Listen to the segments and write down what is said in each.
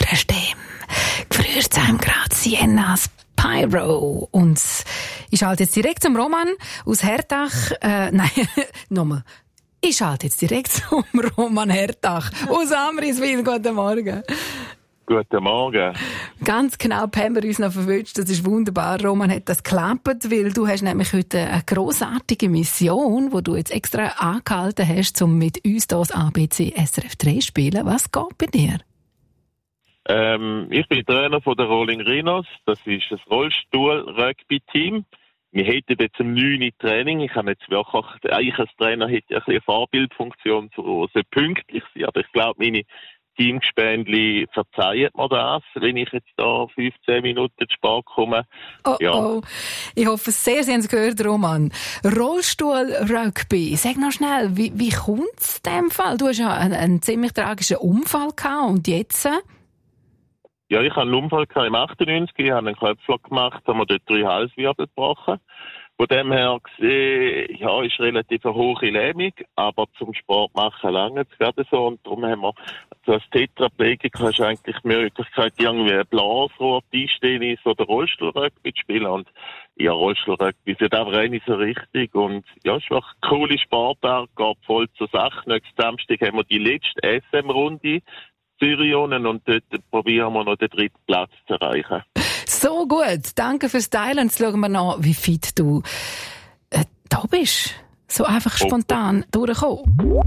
der Stimme. Gefrüht sein gerade Siennas Pyro. Und ich schalte jetzt direkt zum Roman aus Herdach. Nochmal. Ich schalte jetzt direkt zum Roman Herdach aus Amriswil. Guten Morgen. Guten Morgen. Ganz knapp haben wir uns noch verwünscht. Das ist wunderbar. Roman hat das geklappt, weil du hast nämlich heute eine grossartige Mission, die du jetzt extra angehalten hast, um mit uns das ABC SRF 3 spielen. Was geht bei dir? Ich bin Trainer von der Rolling Rhinos. Das ist ein Rollstuhl-Rugby-Team. Wir hätten jetzt um 9 Uhr Training. Ich habe jetzt wirklich, eigentlich als Trainer hätte ich eine Vorbildfunktion, so pünktlich sein. Aber ich glaube, meine Teamgespendli verzeihen mir das, wenn ich jetzt da 15 Minuten zu spät komme. Oh. Ich hoffe sehr, Sie haben es gehört, Roman. Rollstuhl-Rugby. Sag noch schnell, wie kommt es in dem Fall? Du hast ja einen ziemlich tragischen Unfall gehabt und jetzt? Ja, ich hatte einen Unfall im 98, ich habe einen Köpfler gemacht, haben wir dort 3 Halswirbel gebrochen. Von dem her gesehen, ja, ist relativ eine hohe Lähmung, aber zum Sport machen lange es gerade so. Und darum haben wir, so als Tetraplegiker hast du eigentlich die Möglichkeit, irgendwie Blasrohr, Tischtennis oder Rollstuhlrugby zu spielen. Und ja, Rollstuhlrugby wird einfach nicht so richtig. Und ja, es ist wirklich eine coole Sportart, geht voll zur Sache. Nächsten Samstag haben wir die letzte SM-Runde. Syrien und dort probieren wir noch den 3. Platz zu erreichen. So gut, danke fürs Teilen. Jetzt schauen wir noch, wie fit du da bist. So einfach spontan durchkommen.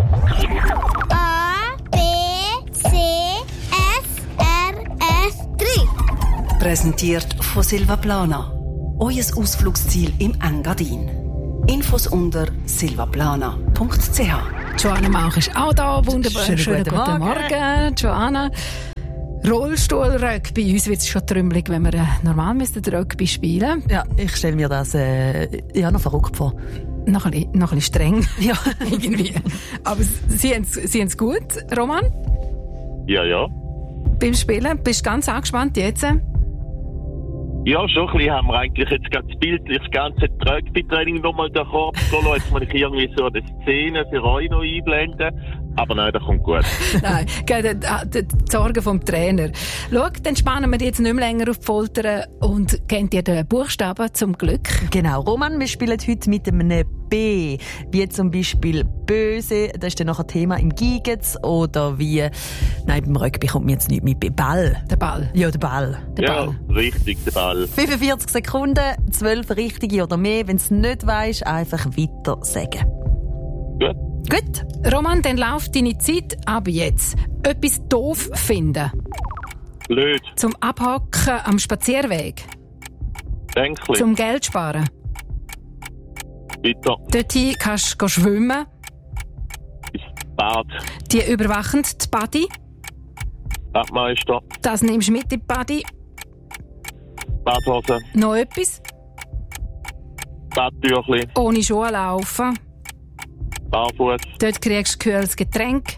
A, B, C, S, R, F, 3. Präsentiert von Silvaplana. Euer Ausflugsziel im Engadin. Infos unter silvaplana.ch. Joanna Mauch ist auch da. Wunderbar. Schönen guten Morgen, Joanna. Rollstuhl-Rugby. Bei uns wird es schon trümmelig, wenn wir normal Rugby spielen. Ja, ich stelle mir das noch verrückt vor. Noch ein bisschen streng. Ja, irgendwie. Aber Sie haben es gut, Roman? Ja. Beim Spielen? Bist du ganz angespannt jetzt? Ja, schon ein bisschen haben wir eigentlich jetzt ganz bildlich das ganze Rugby-Training nochmal den Korb gelassen. Jetzt muss ich irgendwie so eine Szene für euch noch einblenden. Aber nein, das kommt gut. Nein, die Sorgen vom Trainer. Schau, dann spannen wir dich jetzt nicht mehr länger auf die Folter und kennt ihr den Buchstaben zum Glück? Genau, Roman, wir spielen heute mit einem B. Wie zum Beispiel böse, das ist dann noch ein Thema im Gigetz. Oder wie, nein, beim Rugby kommt mir jetzt nicht mit Ball. Der Ball. Ja, der Ball. Ja, richtig, der Ball. 45 Sekunden, 12 richtige oder mehr. Wenn du es nicht weisst, einfach weiter sagen. Gut. Roman, dann läuft deine Zeit ab jetzt. Etwas doof finden. Blöd. Zum Abhocken am Spazierweg. Denklich. Zum Geld sparen. Weiter. Dorthin kannst du schwimmen. Ins Bad. Die überwachen die Body. Badmeister. Das nimmst du mit in die Body. Badhose. Noch etwas. Badtüchli. Ohne Schuhe laufen. Barfuß. Dort kriegst du kühles Getränk.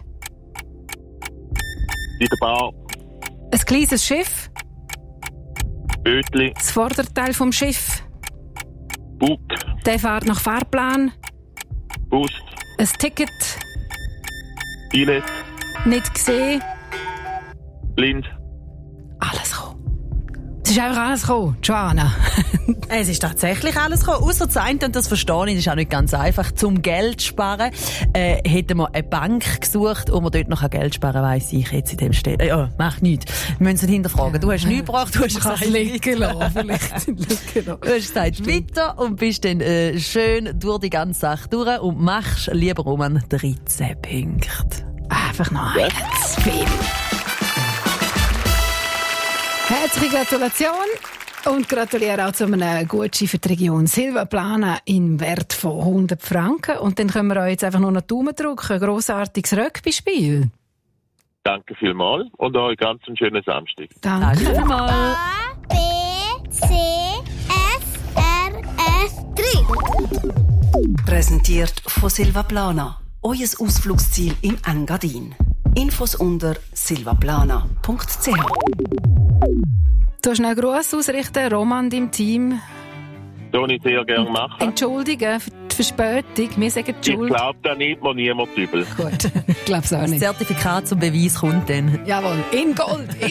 In der Bar. Ein kleines Schiff. Bötli. Das Vorderteil vom Schiff. Bug. Der fährt nach Fahrplan. Bus. Ein Ticket. Billett. Nicht gesehen. Blind. Alles gekommen. Es ist einfach alles gekommen, Joanna. Es ist tatsächlich alles gekommen. Ausser das eine, und das verstehe ich, das ist auch nicht ganz einfach. Zum Geld sparen hätten wir eine Bank gesucht, wo man dort noch Geld sparen kann, weiss ich jetzt in dem Stelle. Ja, macht nichts. Wir müssen es hinterfragen. Du hast nichts gebracht, du hast gesagt, liegen lassen. Vielleicht liegen lassen. Du hast gesagt, weiter und bist dann schön durch die ganze Sache durch und machst, lieber Roman, 13 Punkte. Einfach noch eins. Viel. Herzliche Gratulation und gratuliere auch zu einem Gutschein für die Region Silvaplana im Wert von 100 Franken. Und dann können wir euch jetzt einfach nur noch die Daumen drücken. Grossartiges Rugby-Spiel. Danke vielmals und euch ganz einen schönen Samstag. Danke vielmals. A, B, C, S, R, F, 3. Präsentiert von Silvaplana. Euer Ausflugsziel im Engadin. Infos unter silvaplana.ch. Du hast einen Gruß ausrichten, Roman, deinem Team. Das würde ich sehr gerne machen. Entschuldigen für die Verspätung. Wir sagen Ich Entschuldigung. glaube, da nimmt mir niemand übel. Gut, ich glaube es auch Das nicht. Zertifikat zum Beweis kommt dann. Jawohl, in Gold.